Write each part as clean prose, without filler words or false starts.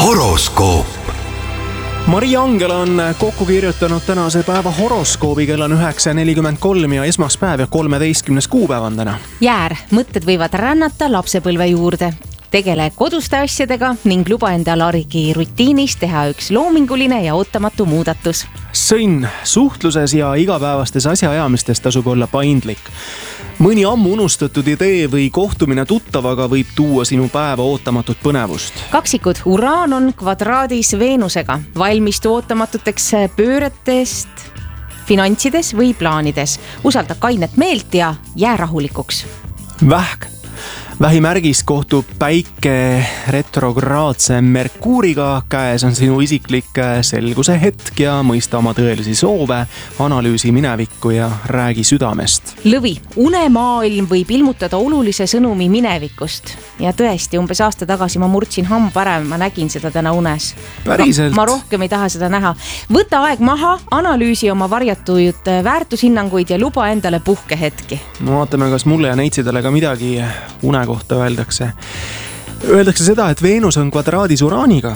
horoskoop. Maria Angela on kokku kirjutanud tänase päeva horoskoobi, kell on 9:43 ja esmaspäev ja 13. kuupäev on täna. Jäär, mõtted võivad rännata lapsepõlve juurde. Tegele koduste asjadega ning luba endal argi rutiinis teha üks loominguline ja ootamatu muudatus. Sõnn, suhtluses ja igapäevastes asjaajamistes tasub olla paindlik. Mõni ammu unustatud idee või kohtumine tuttavaga võib tuua sinu päeva ootamatut põnevust. Kaksikud, Uraan on kvadraadis Veenusega. Valmistu ootamatuteks pööretest finantsides või plaanides. Usalda kainet meelt ja jää rahulikuks. Vähk. Vähimärgis kohtub Päike retrograadse Merkuuriga. Käes on sinu isiklik selguse hetk ja mõista oma tõelisi soove, analüüsi minevikku ja räägi südamest. Lõvi, unemaailm võib ilmutada olulise sõnumi minevikust. Ja tõesti, umbes aasta tagasi ma murdsin hamba ära, ma nägin seda täna unes. Päriselt? Ma rohkem ei taha seda näha. Võta aeg maha, analüüsi oma varjatuid väärtushinnanguid ja luba endale puhkehetki. No vaatame, kas mulle ja neitsidele ka midagi une kohta öeldakse. Öeldakse seda, et Veenus on kvadraadis Uraaniga.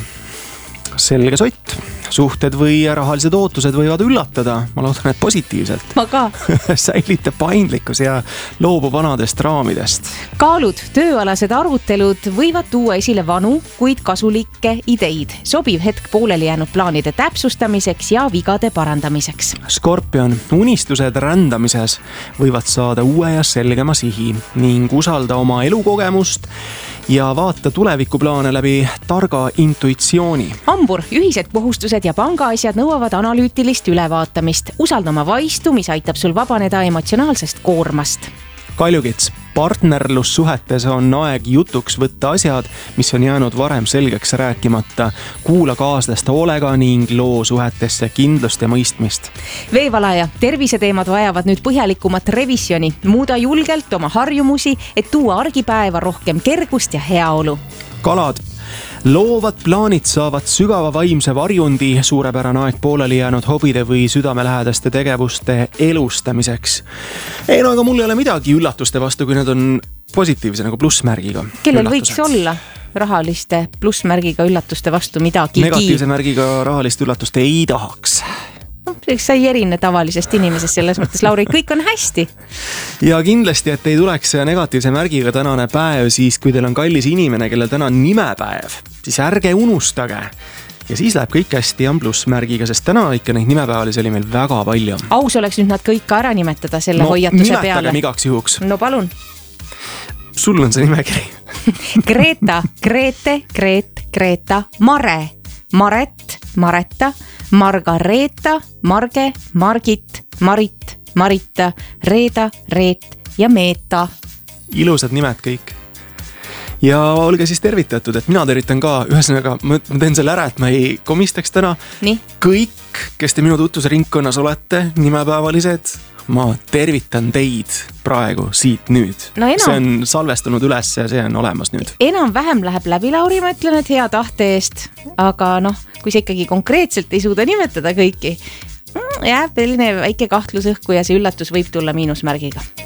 Selge sott. Suhted või rahalised ootused võivad üllatada. Ma loodan, et positiivselt. Ma ka. Säilita paindlikkus ja loobu vanadest raamidest. Kaalud, tööalased arutelud võivad tuua esile vanu, kuid kasulikke ideid. Sobiv hetk pooleli jäänud plaanide täpsustamiseks ja vigade parandamiseks. Skorpion, unistused rändamises võivad saada uue ja selgema sihi ning usalda oma elukogemust ja vaata tulevikuplaane läbi targa intuitsiooni. Hambur, ühised kohustused ja pangaasjad nõuavad analüütilist ülevaatamist. Usalda oma vaistu, mis aitab sul vabaneda emotsionaalsest koormast. Kaljukits, partnerlussuhetes on aeg jutuks võtta asjad, mis on jäänud varem selgeks rääkimata. Kuula kaaslaste hoolega ning loo suhetesse kindlust ja mõistmist. Veevalaja, terviseteemad vajavad nüüd põhjalikumat revisjoni. Muuda julgelt oma harjumusi, et tuua argipäeva rohkem kergust ja heaolu. Kalad, loovad plaanid saavad sügava vaimse varjundi, suurepärane aeg pooleli jäänud hobide või südamelähedaste tegevuste elustamiseks. Ei no, aga mul ei ole midagi üllatuste vastu, kui need on positiivse nagu plussmärgiga. Kellel võiks olla rahaliste plussmärgiga üllatuste vastu midagi? Negatiivse märgiga rahalist üllatust ei tahaks. Sa ei erine tavalisest inimesest selles mõttes, Lauri, kõik on hästi. Ja kindlasti, et ei tuleks negatiivse märgiga tänane päev, siis kui teil on kallis inimene, kellel täna on nimepäev, siis ärge unustage. Ja siis läheb kõik hästi ja plussmärgiga, sest täna ikka neid nimepäevalisi oli meil väga palju. Aus oleks nüüd nad kõik ka ära nimetada selle hoiatuse peale. Nimetagem igaks juhuks. No palun. Sul on see nimekiri. Greta, Grete, Greet, Greta, Mare, Maret, Maretta, Margareeta, Marge, Margit, Marit, Marita, Reeda, Reet ja Meeta. Ilusad nimed kõik. Ja olge siis tervitatud, et mina tervitan ka. Ühesõnaga, ma teen selle ära, et ma ei komistaks täna. Nii? Kõik, kes te minu tutvusringkonnas olete, nimepäevalised, ma tervitan teid praegu siit nüüd. No see on salvestunud üles ja see on olemas nüüd. Enam-vähem läheb läbi, Lauri, ma ütlen, et hea tahte eest. Aga kui sa ikkagi konkreetselt ei suuda nimetada kõiki, jääb selline väike kahtlus õhku ja see üllatus võib tulla miinusmärgiga.